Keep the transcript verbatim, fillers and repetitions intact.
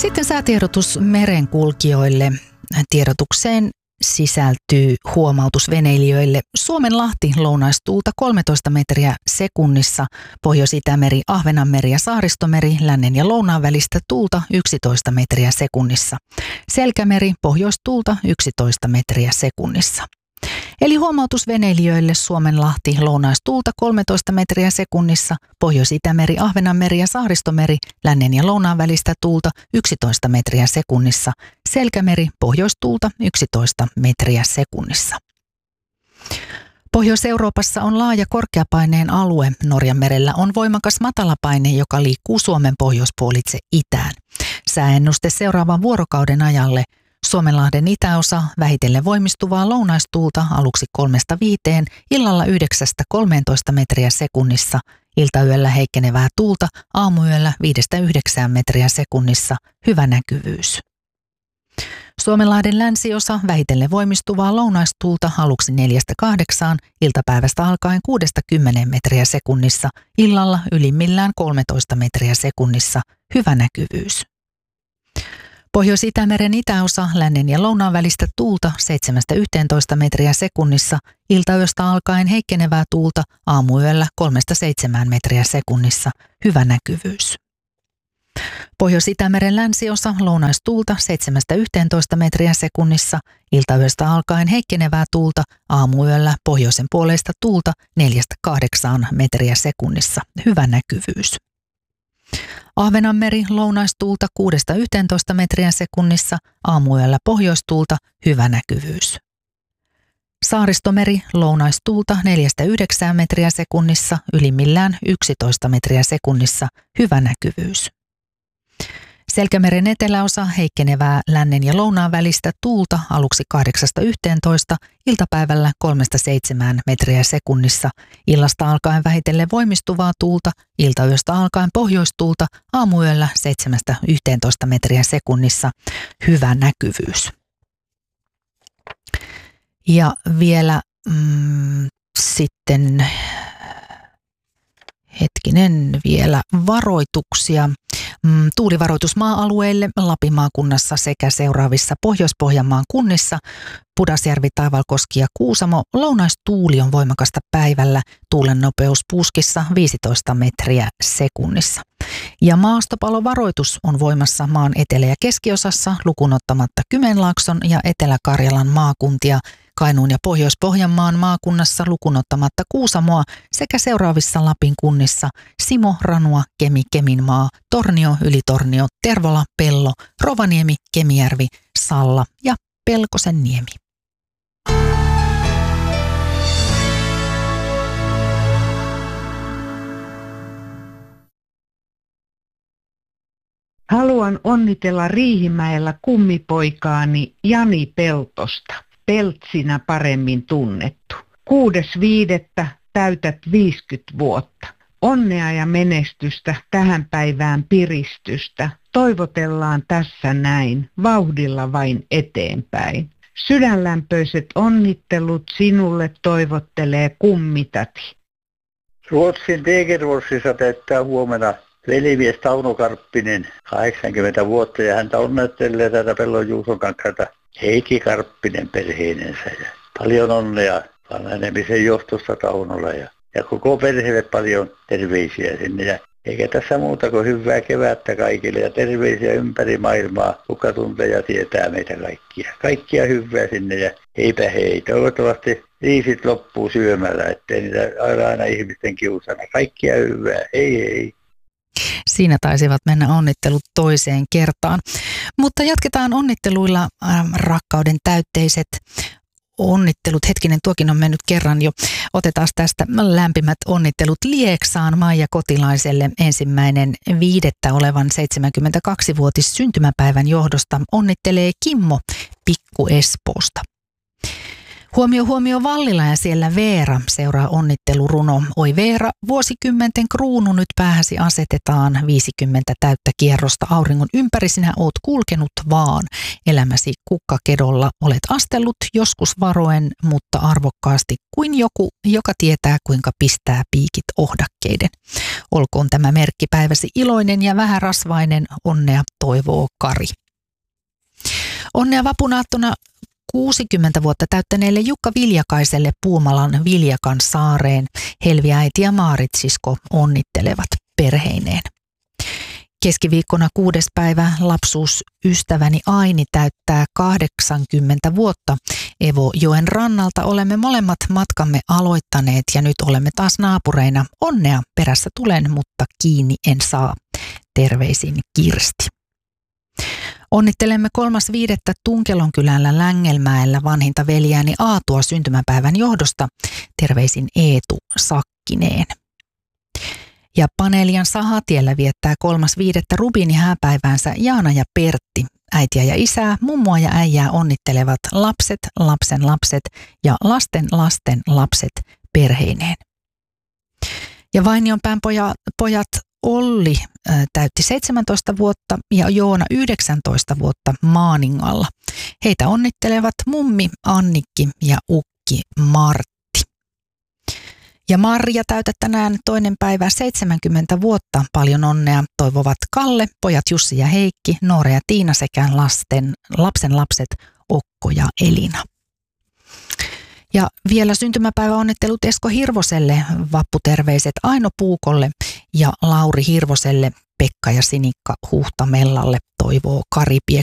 Sitten säätiedotus merenkulkijoille. Tiedotukseen sisältyy huomautus veneilijöille. Suomenlahti lounaistuulta kolmetoista metriä sekunnissa, Pohjois-Itämeri, Ahvenanmeri ja Saaristomeri, lännen ja lounaan välistä tuulta yksitoista metriä sekunnissa. Selkämeri, pohjoistuulta yksitoista metriä sekunnissa. Eli huomautus veneilijöille: Suomenlahti lounaistuulta kolmetoista metriä sekunnissa, Pohjois-Itämeri, Ahvenanmeri ja Saaristomeri, lännen ja lounaan välistä tuulta yksitoista metriä sekunnissa, Selkämeri, pohjoistuulta yksitoista metriä sekunnissa. Pohjois-Euroopassa on laaja korkeapaineen alue. Norjanmerellä on voimakas matalapaine, joka liikkuu Suomen pohjoispuolitse itään. Sääennuste seuraavan vuorokauden ajalle: Suomenlahden itäosa vähitellen voimistuvaa lounaistuulta aluksi kolmesta viiteen, illalla yhdeksästä kolmeentoista metriä sekunnissa, iltayöllä heikkenevää tuulta, aamuyöllä viidestä yhdeksään metriä sekunnissa, hyvä näkyvyys. Suomenlahden länsiosa vähitellen voimistuvaa lounaistuulta aluksi neljästä kahdeksaan, iltapäivästä alkaen kuudesta kymmeneen metriä sekunnissa, illalla ylimmillään kolmetoista metriä sekunnissa, hyvä näkyvyys. Pohjois-Itämeren itäosa lännen ja lounaan välistä tuulta seitsemästä yhteentoista metriä sekunnissa, iltayöstä alkaen heikkenevää tuulta, aamuyöllä kolmesta seitsemään metriä sekunnissa, hyvä näkyvyys. Pohjois-Itämeren länsiosa lounaistuulta seitsemästä yhteentoista metriä sekunnissa, iltayöstä alkaen heikkenevää tuulta, aamuyöllä pohjoisen puoleista tuulta neljästä kahdeksaan metriä sekunnissa, hyvä näkyvyys. Ahvenanmeri lounaistuulta kuudesta yhteentoista metriä sekunnissa, aamuyöllä pohjoistuulta, hyvä näkyvyys. Saaristomeri lounaistuulta neljästä yhdeksään metriä sekunnissa, ylimmillään yksitoista metriä sekunnissa, hyvä näkyvyys. Selkämeren eteläosa heikkenevää lännen ja lounaan välistä tuulta aluksi kahdeksasta yhteentoista, iltapäivällä kolmesta seitsemään metriä sekunnissa, illasta alkaen vähitellen voimistuvaa tuulta, iltayöstä alkaen pohjoistuulta, aamuyöllä seitsemästä yhteentoista metriä sekunnissa, hyvä näkyvyys. Ja vielä mm, sitten hetkinen vielä varoituksia. Tuulivaroitus maa-alueille Lapin maakunnassa sekä seuraavissa Pohjois-Pohjanmaan kunnissa: Pudasjärvi, Taivalkoski ja Kuusamo. Lounaistuuli on voimakasta päivällä, tuulen nopeus puuskissa viisitoista metriä sekunnissa. Ja maastopalovaroitus on voimassa maan etelä- ja keskiosassa lukuun ottamatta Kymenlaakson ja Etelä-Karjalan maakuntia, Kainuun ja Pohjois-Pohjanmaan maakunnassa lukuun ottamatta Kuusamoa sekä seuraavissa Lapin kunnissa Simo, Ranua, Kemi, Keminmaa, Tornio, Ylitornio, Tervola, Pello, Rovaniemi, Kemijärvi, Salla ja Pelkosenniemi. Haluan onnitella Riihimäellä kummipoikaani Jani Peltosta, Peltsinä paremmin tunnettu. Kuudes viidettä täytät viisikymmentä vuotta. Onnea ja menestystä tähän päivään piristystä. Toivotellaan tässä näin, vauhdilla vain eteenpäin. Sydänlämpöiset onnittelut sinulle toivottelee kummitati. Ruotsin Degerforsissa täyttää huomenna velimies Tauno Karppinen kahdeksankymmentä vuotta ja häntä onnettelee tätä Pellon Juuson kanssa Heikki Karppinen perheenensä. Ja paljon onnea vanhenemisen johtosta Taunolla ja, ja koko perheelle paljon terveisiä sinne. Ja eikä tässä muuta kuin hyvää kevättä kaikille ja terveisiä ympäri maailmaa, kuka tuntee ja tietää meitä kaikkia. Kaikkia hyvää sinne ja eipä hei. Toivottavasti riisit loppuu syömällä, ettei niitä aina, aina ihmisten kiusana. Kaikkia hyvää. Hei hei. Siinä taisivat mennä onnittelut toiseen kertaan. Mutta jatketaan onnitteluilla, äh, rakkauden täytteiset onnittelut. Hetkinen, tuokin on mennyt kerran jo. Otetaan tästä lämpimät onnittelut Lieksaan Maija Kotilaiselle ensimmäinen viidettä olevan seitsemänkymmentäkaksivuotis syntymäpäivän johdosta onnittelee Kimmo Pikku Espoosta. Huomio, huomio Vallila ja siellä Veera seuraa onnitteluruno. Oi Veera, vuosikymmenten kruunu nyt päähäsi asetetaan. viisikymmentä täyttä kierrosta auringon ympäri sinä oot kulkenut vaan. Elämäsi kukkakedolla olet astellut joskus varoen, mutta arvokkaasti kuin joku, joka tietää kuinka pistää piikit ohdakkeiden. Olkoon tämä merkkipäiväsi iloinen ja vähärasvainen, onnea toivoo Kari. Onnea vapunaattona kuusikymmentä vuotta täyttäneelle Jukka Viljakaiselle Puumalan Viljakan saareen. Helvi äiti ja Maarit sisko onnittelevat perheineen. Keskiviikkona kuudes päivä lapsuusystäväni Aini täyttää kahdeksankymmentä vuotta. Evojoen rannalta olemme molemmat matkamme aloittaneet ja nyt olemme taas naapureina. Onnea perässä tulen, mutta kiinni en saa. Terveisin Kirsti. Onnittelemme kolmas viidettä Tunkelonkylällä Längelmäellä vanhinta veljääni Aatua syntymäpäivän johdosta. Terveisin Eetu Sakkineen. Ja Paneelian Sahatiellä viettää kolmas viidettä Rubini hääpäiväänsä Jaana ja Pertti. Äitiä ja isää, mummoa ja äijää onnittelevat lapset, lapsen lapset ja lasten lasten lapset perheineen. Ja Vainionpään poja, pojat Olli ä, täytti seitsemäntoista vuotta ja Joona yhdeksäntoista vuotta Maaningalla. Heitä onnittelevat mummi Annikki ja ukki Martti. Ja Marja täytät tänään toinen päivä seitsemänkymmentä vuotta. Paljon onnea toivovat Kalle, pojat Jussi ja Heikki, Noora ja Tiina sekä lasten, lapsen lapset Okko ja Elina. Ja vielä syntymäpäiväonnittelut Esko Hirvoselle, vapputerveiset Aino Puukolle ja Lauri Hirvoselle, Pekka ja Sinikka Huhtamellalle toivoo Kari Piekko.